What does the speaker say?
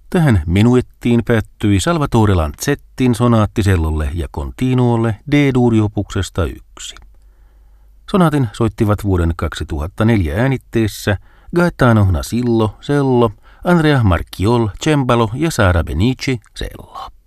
Tähän minuettiin päättyi Salvatore Lanzettin sonaatti cellolle ja continuolle D-duuriopuksesta 1. Sonaatin soittivat vuoden 2004 äänitteessä Gaetano Nasillo cello, Andrea Marchiol cembalo ja Sara Benici cello.